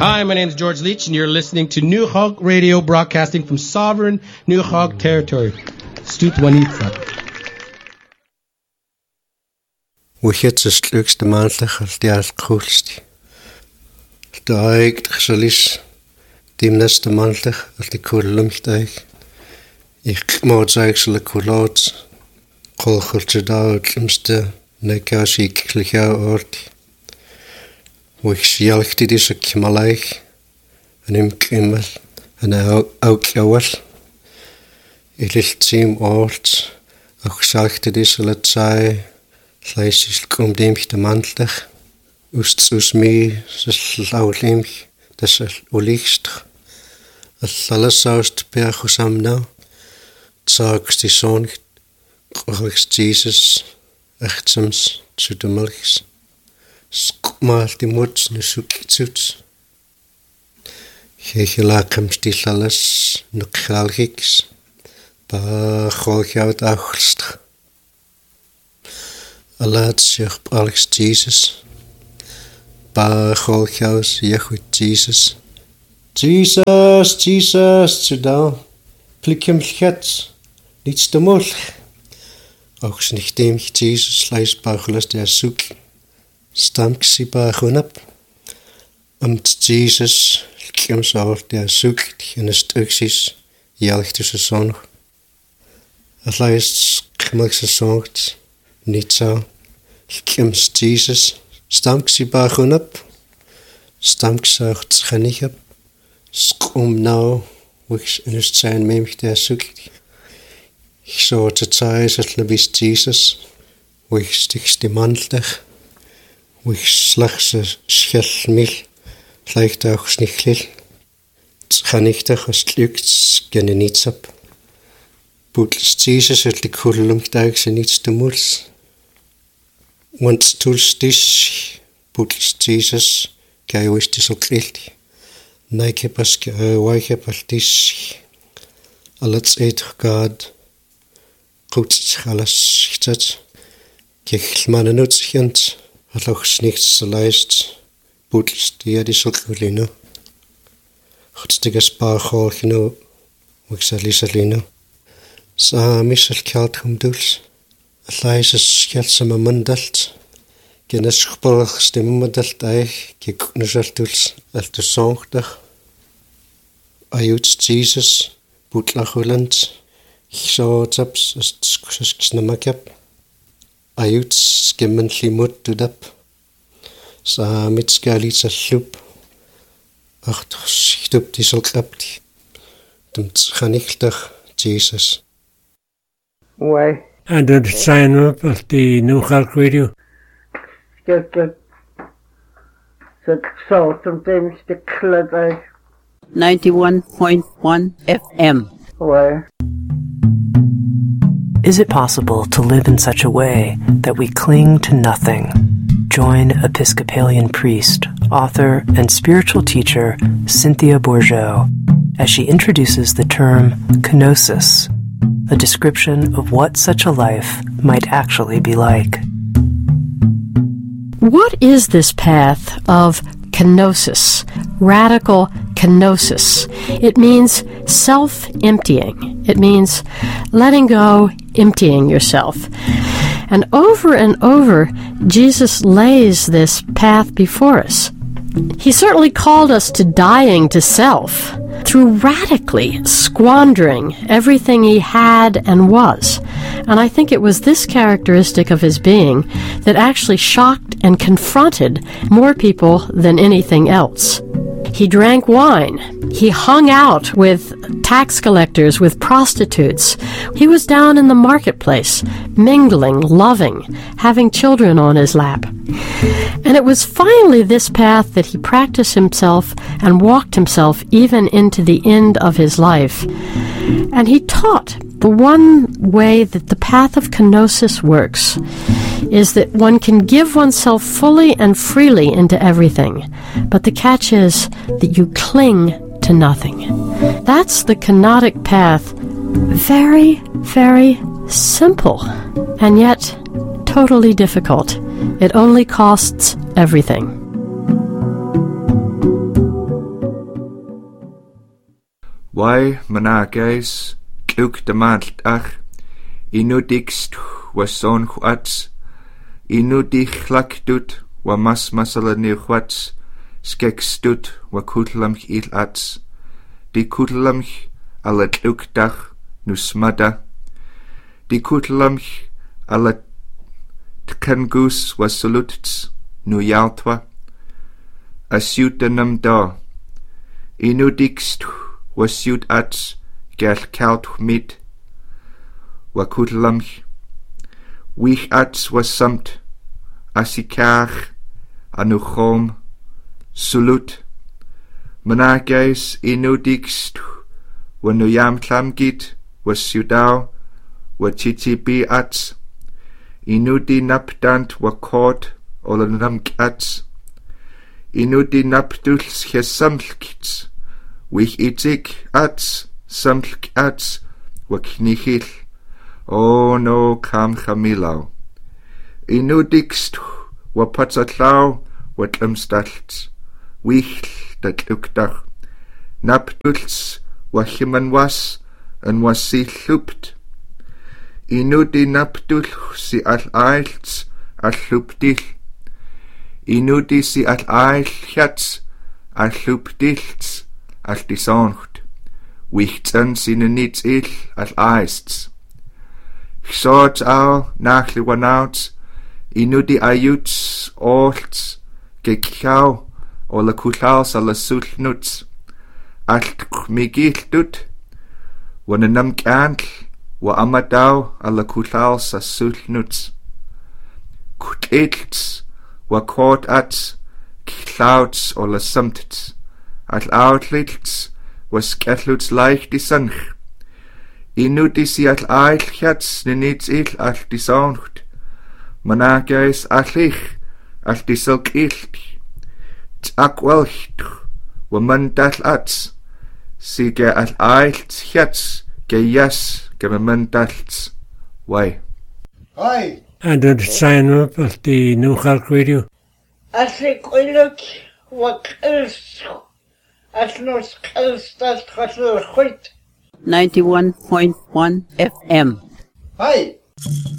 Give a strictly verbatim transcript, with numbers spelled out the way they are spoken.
Hi, my name is George Leach, and you're listening to New Hog Radio, broadcasting from sovereign New Hog territory. Stutwanitsa. Wihets lukst de maandlich als die als koelst. De aik gesalis, dimnes de maandlich als die koelumst aik. Ik moet zeggen ze koelot, kolgeltje daad, limste, nekaas ik klicha oort. Wich sjalchti dis a kimalaich, an im kimmel, an au kiawal. Ik licht zim oort, auch sjalchti dis a latsai, Leis is kom deemch de mandlich, ust us mi, zes lau leemch, des al ulichst. Al alles aust peach us am nou, tsaaks die zon, kochliks Jesus, echtsems, zu de melchs. Skmaal die moeds nu zoekitsuts. Geegelakem stil alles, nuk galgiks, pa golgjout achst. Alaat zich Alex Jesus. Pa golgjaus jechut Jesus. Jesus, Jesus, zudaan. Plikem lchet, niets te molch. Auch nicht dem Jesus leis bachelas der zoek. Stamksi bachunap. Amt Jesus, lkiem saur der zoekt, en is tuksis, jelchtus zon. Het leis kmelkse zongt. Niet zo. Lkims Jesus. Stamksi bachunap. Stamksi auch tschanich ab. Skum nou. Wix in het zijn memch der zoekt. Ik zou te zei zet lebis Jesus. Wix stiks die mandelig. Wix slachse schelmil. Leicht auch schnichlil. Tschanichtach als lukt genne niets ab. Boetels Jesus het de koelum dag ze niets te moels. Want tools dis, boetels Jesus, gij wist dis ook licht. Nike pas ge waike pas dis. Alles eet God. Goed alles zet. Kech mannen uitschend. Het ook niets te lijst. Boetels die dis ook lino. Godstige spaargol geno. Ik zal lisalino. Sa misal kjalt om duls. Het lijst is kjeldsame mandalt. Gennes geborg stemme mandalt eich. Kijk nusal duls. Alt de zongdag. Ayuts Jesus. Boetlach Holland. Ik zou zaps. As skusas ksnamakjap. Ayuts gemmen limut dudap. Sa mitskalit al loop. Achter schiet die zal krapt. Dumt ganichtig Jesus. Why? And to sign up at the New Hog Radio. Get the the salt sometimes the club ninety-one point one F M. Why? Is it possible to live in such a way that we cling to nothing? Join Episcopalian priest, author, and spiritual teacher Cynthia Bourgeau as she introduces the term kenosis, a description of what such a life might actually be like. What is this path of kenosis, radical kenosis? It means self-emptying. It means letting go, emptying yourself. And over and over, Jesus lays this path before us. He certainly called us to dying to self through radically squandering everything he had and was. And I think it was this characteristic of his being that actually shocked and confronted more people than anything else. He drank wine. He hung out with tax collectors, with prostitutes. He was down in the marketplace, mingling, loving, having children on his lap. And it was finally this path that he practiced himself and walked himself even into the end of his life. And he taught the one way that the path of kenosis works is that one can give oneself fully and freely into everything. But the catch is that you cling to nothing. That's the kenotic path. Very, very simple, and yet totally difficult. It only costs everything. Wai managais kluk de maalt ach inudikst wason huats inudik lakdut wa mas masala ni huats skekstut wa kutlamch il ats di kutlamch ala kluk dach nusmada di kutlamch ala tkengus wa soluts nu yaltwa asiutanam da inudikst wasiut ats gel kalt mit wa kutlamch wich ats was samt asikach anu chom sulut managais inudikst wa nu yam klamgit wasiudau wa titibi ats inudi napdant wa kort olanamk ats inudi napduls chesamlkits wich itzig ats samlk ats wa knichil o no kam chamilau inudikst wa patzatlau wa tlemstalts wich dat lukdach napduls wa chimanwas en was si lhupt inudi napdul si al ailts al hlupdil inudi si al ailchats al hlupdilts al disoncht wichtsen sine nits il al aists Xort au nachli wanouts inudi ayuts olts gekau o la kulaus ala sulnuts alt migil dut wananam kantl wa amadau ala kulaus a sulnuts kutlts wa kort ats klauts o la samtts al outlits was ketluts leicht die sanch inudi si al ailchats ninits il al disoncht managais allich al disilk ilt t'akwelcht wa mandal ats si ge al ailchats ge yes ge mandalts wai Hi. And then sign up at the New York Radio. Alli gwylwg wa cils as nos cils das chasl chwyt. ninety-one point one F M. Hi.